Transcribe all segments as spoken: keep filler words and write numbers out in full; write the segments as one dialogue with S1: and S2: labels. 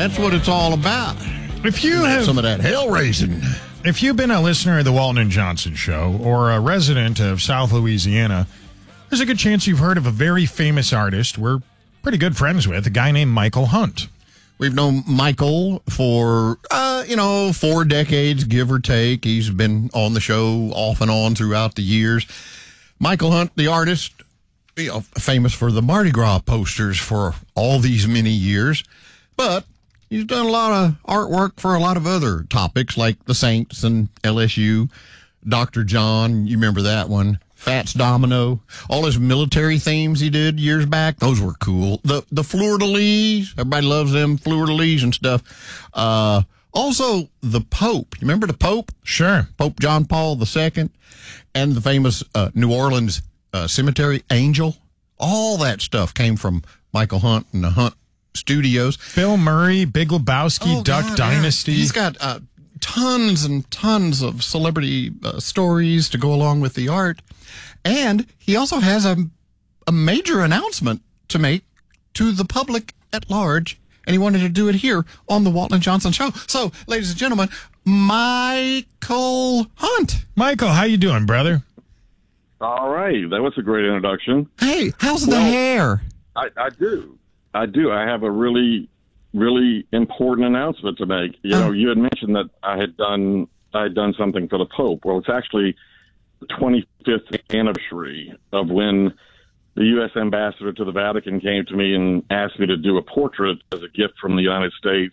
S1: That's what it's all about.
S2: If you have
S1: some of that hell raising.
S2: If you've been a listener of the Walton and Johnson Show or a resident of South Louisiana, there's a good chance you've heard of a very famous artist we're pretty good friends with, a guy named Michael Hunt.
S1: We've known Michael for, uh, you know, four decades, give or take. He's been on the show off and on throughout the years. Michael Hunt, the artist, you know, famous for the Mardi Gras posters for all these many years. But he's done a lot of artwork for a lot of other topics like the Saints and L S U, Doctor John, you remember that one, Fats Domino, all his military themes he did years back, those were cool. The the fleur-de-lis, everybody loves them fleur-de-lis and stuff. Uh, also, the Pope, you remember the Pope?
S2: Sure.
S1: Pope John Paul the Second, and the famous uh, New Orleans uh, cemetery, Angel. All that stuff came from Michael Hunt and the Hunt Studios.
S2: Bill Murray, Big Lebowski,
S1: oh,
S2: Duck
S1: God,
S2: Dynasty.
S1: Yeah. He's got uh, tons and tons of celebrity uh, stories to go along with the art. And he also has a, a major announcement to make to the public at large. And he wanted to do it here on the Walton and Johnson Show. So, ladies and gentlemen, Michael Hunt.
S2: Michael, how you doing, brother?
S3: All right. That was a great introduction.
S1: Hey, how's the
S3: well,
S1: hair?
S3: I, I do. I do. I have a really, really important announcement to make. You know, you had mentioned that I had done I had done something for the Pope. Well, it's actually the twenty-fifth anniversary of when the U S ambassador to the Vatican came to me and asked me to do a portrait as a gift from the United States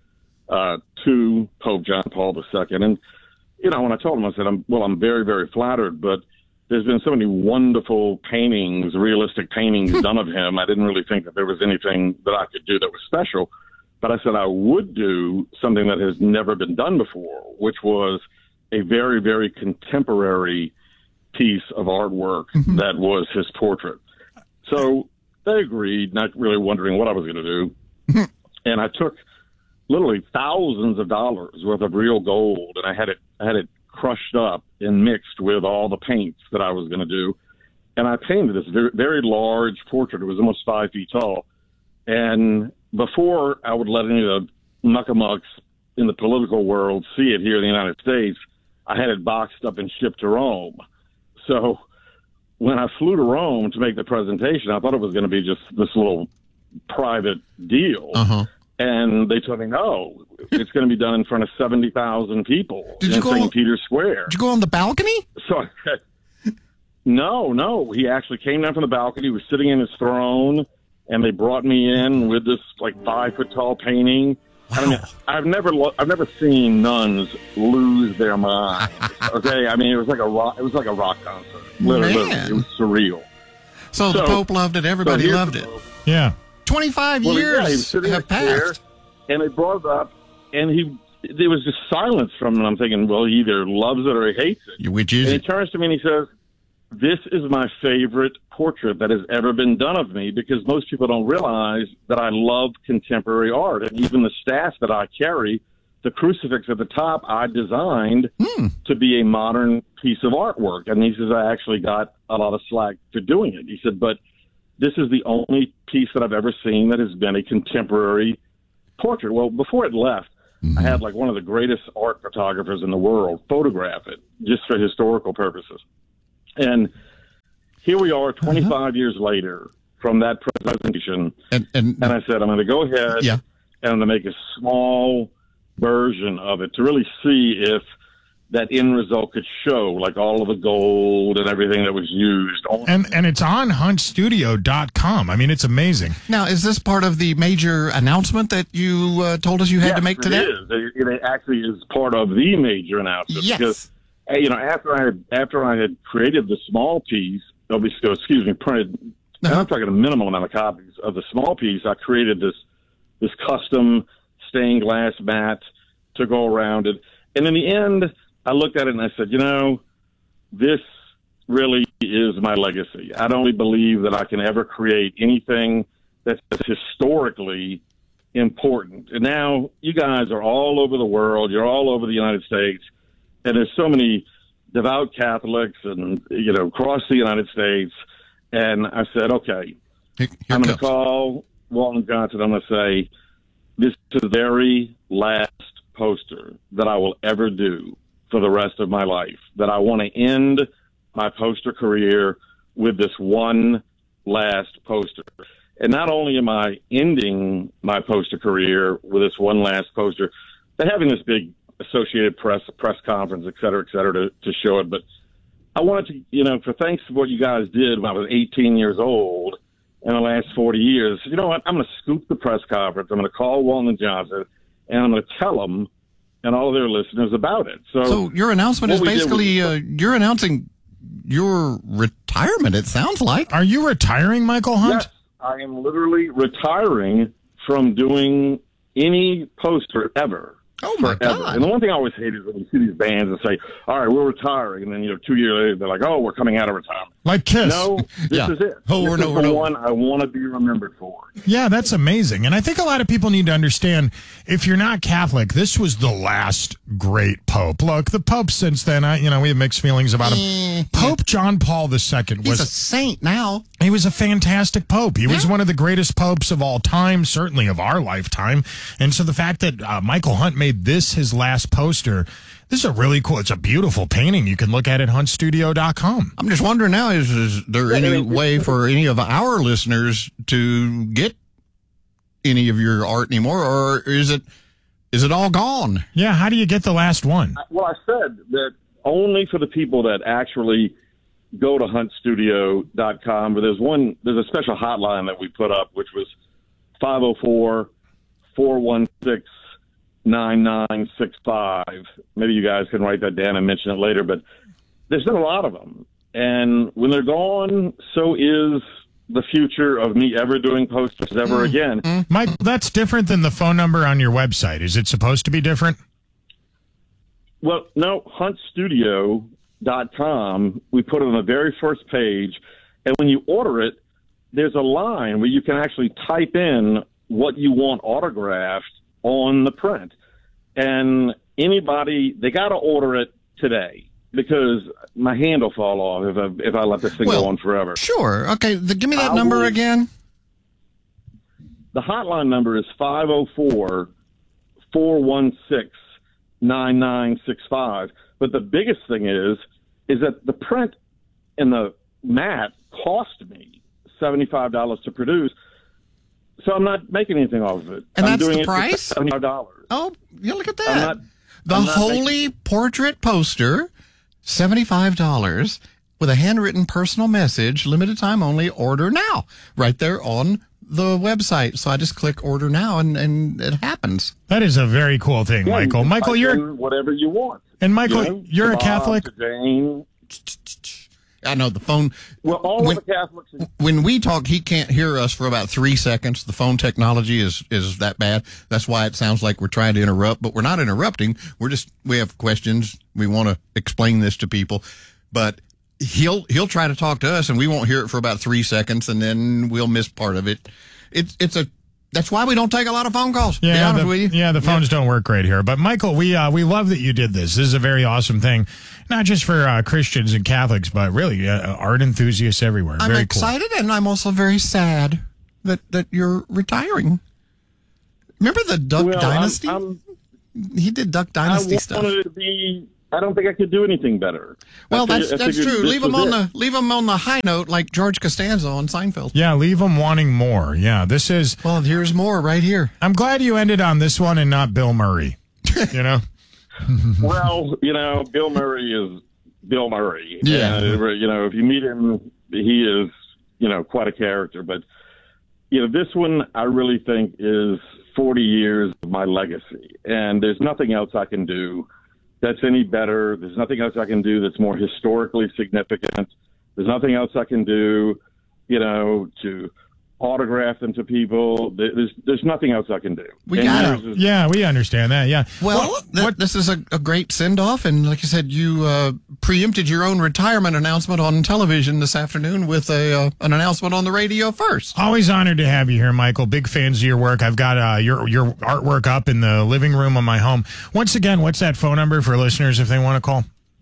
S3: uh, to Pope John Paul the Second. And, you know, when I told him, I said, I'm, well, I'm very, very flattered, but there's been so many wonderful paintings, realistic paintings done of him. I didn't really think that there was anything that I could do that was special. But I said I would do something that has never been done before, which was a very, very contemporary piece of artwork mm-hmm. that was his portrait. So they agreed, not really wondering what I was going to do. Mm-hmm. And I took literally thousands of dollars worth of real gold, and I had it, I had it crushed up and mixed with all the paints that I was going to do. And I painted this very, very large portrait. It was almost five feet tall. And before I would let any of the muckamucks in the political world see it here in the United States, I had it boxed up and shipped to Rome. So when I flew to Rome to make the presentation, I thought it was going to be just this little private deal. Uh-huh. And they told me, no, it's going to be done in front of seventy thousand people
S1: did
S3: in
S1: you go,
S3: Saint Peter's Square.
S1: Did you go on the balcony?
S3: So I said, no, no. He actually came down from the balcony. He was sitting in his throne, and they brought me in with this like five foot tall painting. Wow. I mean, I've never, lo- I've never seen nuns lose their mind. Okay, I mean, it was like a rock, it was like a rock concert. Literally,
S1: Man.
S3: It was surreal.
S1: So, so the Pope loved it. Everybody
S3: so
S1: loved it.
S2: Yeah.
S1: Twenty-five
S3: well,
S1: years
S3: yeah, he was sitting
S1: have
S3: there,
S1: passed,
S3: and they brought it up, and he, there was just silence from him. I'm thinking, well, he either loves it or he hates it.
S1: Which is
S3: and
S1: it?
S3: he turns to me and he says, "This is my favorite portrait that has ever been done of me, because most people don't realize that I love contemporary art. And even the staff that I carry, the crucifix at the top, I designed hmm. to be a modern piece of artwork." And he says, I actually got a lot of slack for doing it. He said, but this is the only piece that I've ever seen that has been a contemporary portrait. Well, before it left, mm-hmm. I had like one of the greatest art photographers in the world photograph it just for historical purposes. And here we are twenty-five uh-huh. years later from that presentation. And, and, and I said, I'm going to go ahead
S1: yeah.
S3: and I'm going to make a small version of it to really see if that end result could show like all of the gold and everything that was used.
S2: And and it's on hunt studio dot com. I mean, it's amazing.
S1: Now, is this part of the major announcement that you uh, told us you had
S3: yes,
S1: to make today?
S3: It is. It, it actually is part of the major announcement.
S1: Yes.
S3: Because, you know, after I had after I had created the small piece, excuse me, printed, uh-huh. and I'm talking a minimal amount of copies of the small piece, I created this this custom stained glass mat to go around it. And in the end, I looked at it and I said, you know, this really is my legacy. I don't believe that I can ever create anything that's historically important. And now you guys are all over the world. You're all over the United States. And there's so many devout Catholics and, you know, across the United States. And I said, okay,
S1: Here, here
S3: I'm going to
S1: comes.
S3: call Walton Johnson. I'm going to say, this is the very last poster that I will ever do for the rest of my life, that I want to end my poster career with this one last poster. And not only am I ending my poster career with this one last poster, they're having this big Associated Press press conference, et cetera, et cetera, to, to show it. But I wanted to, you know, for thanks to what you guys did when I was eighteen years old in the last forty years, you know what? I'm going to scoop the press conference. I'm going to call Walton and Johnson, and I'm going to tell them and all of their listeners about it. So,
S1: so your announcement is basically was, uh, you're announcing your retirement, it sounds like.
S2: Are you retiring, Michael Hunt?
S3: Yes, I am literally retiring from doing any poster ever.
S1: Oh, my
S3: forever.
S1: God.
S3: And the one thing I always hate is when you see these bands and say, all right, we're retiring. And then, you know, two years later, they're like, oh, we're coming out of retirement.
S2: Like Kiss.
S3: No, this
S1: Yeah.
S3: is it.
S1: Over
S3: this
S1: and
S3: is
S1: over
S3: the
S1: and
S3: one I want to be remembered for.
S2: Yeah, that's amazing. And I think a lot of people need to understand, if you're not Catholic, this was the last great Pope. Look, the Pope since then, I, you know, we have mixed feelings about him.
S1: Mm,
S2: Pope John Paul the Second
S1: He's
S2: was
S1: a saint now.
S2: He was a fantastic pope. He was
S1: Yeah.
S2: one of the greatest popes of all time, certainly of our lifetime. And so the fact that uh, Michael Hunt made this his last poster, this is a really cool, it's a beautiful painting. You can look at it hunt studio dot com.
S1: I'm just wondering now, is, is there any way for any of our listeners to get any of your art anymore, or is it is it all gone?
S2: Yeah, how do you get the last one?
S3: Well, I said that only for the people that actually go to hunt studio dot com, but there's one, there's a special hotline that we put up, which was five oh four, four one six, nine nine six five. Maybe you guys can write that down and mention it later, but there's not a lot of them. And when they're gone, so is the future of me ever doing posters ever
S1: Mm.
S3: again.
S1: Mm.
S2: Mike, that's different than the phone number on your website. Is it supposed to be different?
S3: Well, no, hunt studio dot com, we put it on the very first page, and when you order it, there's a line where you can actually type in what you want autographed on the print. And anybody, they got to order it today, because my hand will fall off if I, if I let this thing
S1: Well,
S3: go on forever.
S1: Sure. Okay, the, give me that
S3: I
S1: number
S3: will-
S1: again.
S3: The hotline number is five oh four, four one six, nine nine six five. But the biggest thing is, is that the print and the mat cost me seventy-five dollars to produce. So I'm not making anything off of it.
S1: And
S3: I'm
S1: that's
S3: doing
S1: the
S3: it for
S1: price?
S3: seventy-five dollars.
S1: Oh, yeah, look at that.
S3: I'm not,
S1: the
S3: I'm not
S1: Holy
S3: making-
S1: Portrait Poster, seventy-five dollars, with a handwritten personal message, limited time only, order now, right there on the website. So I just click order now, and, and it happens.
S2: That is a very cool thing,
S3: Yeah, you
S2: Michael.
S3: can
S2: Michael,
S3: type
S2: you're
S3: in whatever you want.
S2: and Michael,
S3: You know,
S2: you're a
S3: to Bob,
S2: Catholic.
S3: to Jane.
S1: I know the phone.
S3: Well, all
S1: when,
S3: of the Catholics.
S1: when we talk, he can't hear us for about three seconds. The phone technology is, is that bad. That's why it sounds like we're trying to interrupt, but we're not interrupting. We're just, we have questions. We want to explain this to people, but he'll, he'll try to talk to us and we won't hear it for about three seconds and then we'll miss part of it. It's, it's a, that's why we don't take a lot of phone calls. to be
S2: Yeah,
S1: honest
S2: the,
S1: with you.
S2: yeah, the phones don't work great here. But Michael, we uh, we love that you did this. This is a very awesome thing, not just for uh, Christians and Catholics, but really uh, art enthusiasts everywhere.
S1: I'm
S2: very
S1: excited and I'm also very sad that, that you're retiring. Remember the Duck
S3: Well, I'm-
S1: Dynasty?
S3: I'm-
S1: he did Duck Dynasty
S3: I
S1: stuff.
S3: wanted it to be. I don't think I could do anything better.
S1: Well,
S3: I
S1: that's
S3: figured- I
S1: that's
S3: figured
S1: true.
S3: this
S1: Leave him
S3: was
S1: on
S3: it.
S1: the leave him on the high note, like George Costanza on Seinfeld.
S2: cool. Yeah, leave them wanting more. Yeah, this is.
S1: Well, here's more right here.
S2: I'm glad you ended on this one and not Bill Murray. You know.
S3: Well, you know, Bill Murray is Bill Murray.
S1: Yeah.
S3: Uh, you know, if you meet him, he is, you know, quite a character. But, you know, this one I really think is forty years of my legacy. And there's nothing else I can do that's any better. There's nothing else I can do that's more historically significant. There's nothing else I can do, you know, to autograph them to people. There's there's nothing else I can do.
S1: We
S3: And
S1: got
S3: yours
S1: it.
S3: is-
S2: Yeah, we understand that. Yeah.
S1: Well, th-
S2: what?
S1: this is a, a great send off, and like you said, you uh, preempted your own retirement announcement on television this afternoon with a uh, an announcement on the radio first.
S2: Always honored to have you here, Michael. Big fans of your work. I've got uh, your your artwork up in the living room of my home. Once again, what's that phone number for listeners if they want to call?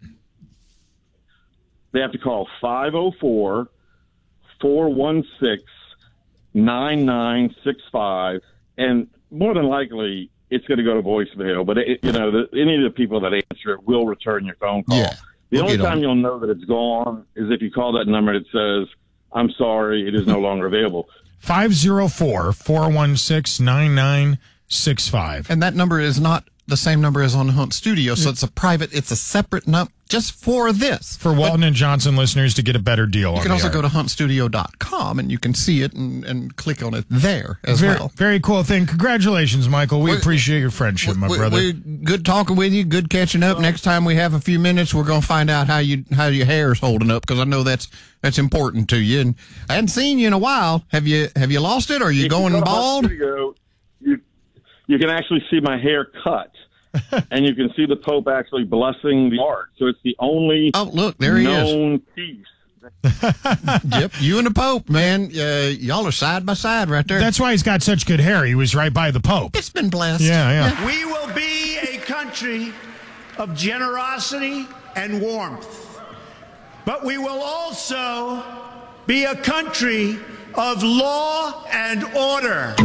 S3: They have to call five oh four, four one six, nine nine six five. And more than likely it's going to go to voicemail. But it, you know, the, any of the people that answer it will return your phone call.
S1: Yeah,
S3: the
S1: we'll
S3: only
S1: get on
S3: time
S1: it.
S3: you'll know that it's gone is if you call that number that says, "I'm sorry, it is no longer available."
S2: five oh four, four one six, nine nine six five.
S1: And that number is not the same number as on Hunt Studio, so it's a private, it's a separate number just for this.
S2: For Walton and Johnson listeners to get a better deal.
S1: You can also go to hunt studio dot com and you can see it and, and click on it there as
S2: very,
S1: well.
S2: Very cool thing. Congratulations, Michael. We
S1: We-
S2: appreciate your friendship, my
S1: we,
S2: brother.
S1: we, good talking with you. Good catching up. Next time we have a few minutes, we're going to find out how you how your hair's holding up, because I know that's that's important to you. And I hadn't seen you in a while. Have you have you lost it? Or are you
S3: If
S1: going
S3: go to Hunt
S1: bald?
S3: Studio, you, you can actually see my hair cut, and you can see the Pope actually blessing the art. So it's the only
S1: Oh, look, there he is.
S3: known piece.
S1: Yep, you and the Pope, man. Uh, y'all are side by side right there.
S2: That's why he's got such good hair. He was right by the Pope.
S1: It's been blessed.
S2: Yeah, yeah.
S4: We will be a country of generosity and warmth, but we will also be a country of law and order.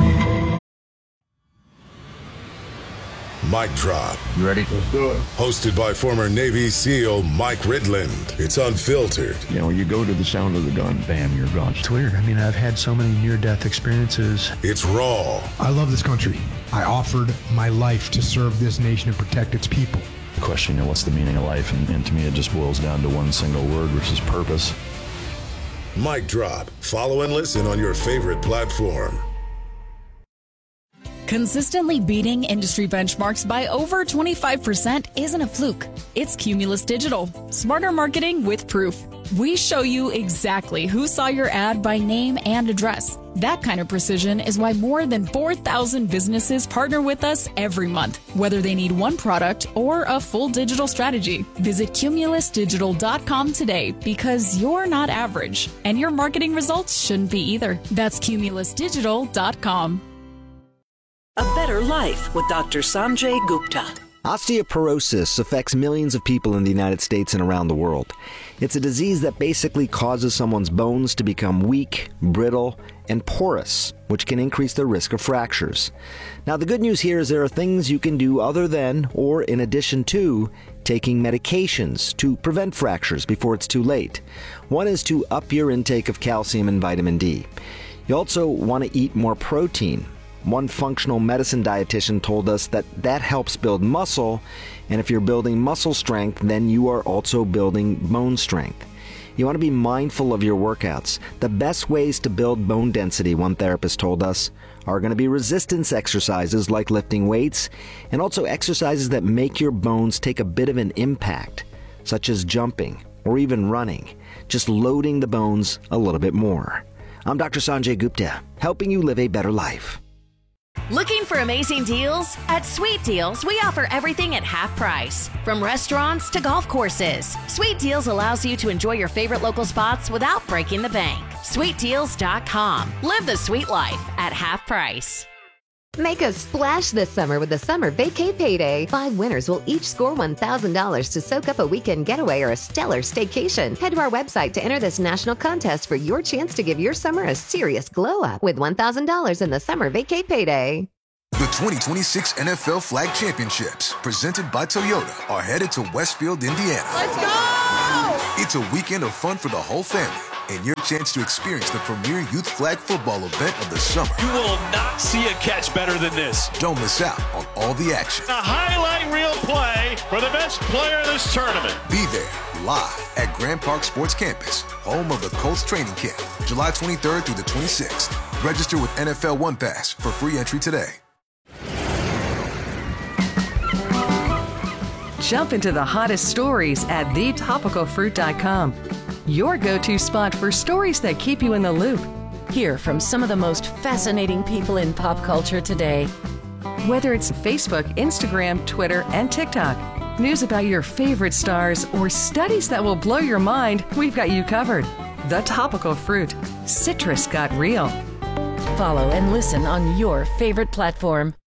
S5: Mic Drop.
S6: You ready?
S3: Let's do it.
S5: Hosted by former Navy SEAL Mike Ridland. It's unfiltered.
S6: You know, you go to the sound of the gun, bam, you're gone.
S7: It's weird. I mean, I've had so many near-death experiences.
S5: It's raw.
S8: I love this country. I offered my life to serve this nation and protect its people.
S6: The question, you know, what's the meaning of life? And, and to me, it just boils down to one single word, which is purpose.
S5: Mic Drop. Follow and listen on your favorite platform.
S9: Consistently beating industry benchmarks by over twenty-five percent isn't a fluke. It's Cumulus Digital. Smarter marketing with proof. We show you exactly who saw your ad by name and address. That kind of precision is why more than four thousand businesses partner with us every month, whether they need one product or a full digital strategy. Visit cumulus digital dot com today, because you're not average, and your marketing results shouldn't be either. That's cumulus digital dot com.
S10: A Better Life with Doctor Sanjay Gupta.
S11: Osteoporosis affects millions of people in the United States and around the world. It's a disease that basically causes someone's bones to become weak, brittle, and porous, which can increase the risk of fractures. Now, the good news here is there are things you can do other than, or in addition to, taking medications to prevent fractures before it's too late. One is to up your intake of calcium and vitamin D. You also want to eat more protein. One functional medicine dietitian told us that that helps build muscle, and if you're building muscle strength, then you are also building bone strength. You want to be mindful of your workouts. The best ways to build bone density, one therapist told us, are going to be resistance exercises like lifting weights, and also exercises that make your bones take a bit of an impact, such as jumping or even running, just loading the bones a little bit more. I'm Doctor Sanjay Gupta, helping you live a better life.
S12: Looking for amazing deals? At Sweet Deals, we offer everything at half price. From restaurants to golf courses, Sweet Deals allows you to enjoy your favorite local spots without breaking the bank. sweet deals dot com. Live the sweet life at half price.
S13: Make a splash this summer with the Summer Vacay Payday. Five winners will each score one thousand dollars to soak up a weekend getaway or a stellar staycation. Head to our website to enter this national contest for your chance to give your summer a serious glow up with one thousand dollars in the Summer Vacay Payday.
S14: The twenty twenty-six N F L Flag Championships, presented by Toyota, are headed to Westfield, Indiana.
S15: Let's go!
S14: It's a weekend of fun for the whole family, and your chance to experience the premier youth flag football event of the summer.
S16: You will not see a catch better than this.
S14: Don't miss out on all the action.
S16: A highlight reel play for the best player of this tournament.
S14: Be there, live at Grand Park Sports Campus, home of the Colts training camp, July twenty-third through the twenty-sixth. Register with N F L One Pass for free entry today.
S10: Jump into the hottest stories at the topical fruit dot com. Your go-to spot for stories that keep you in the loop.
S9: Hear from some of the most fascinating people in pop culture today.
S10: Whether it's Facebook, Instagram, Twitter, and TikTok, news about your favorite stars, or studies that will blow your mind, we've got you covered. The Topical Fruit. Citrus got real.
S9: Follow and listen on your favorite platform.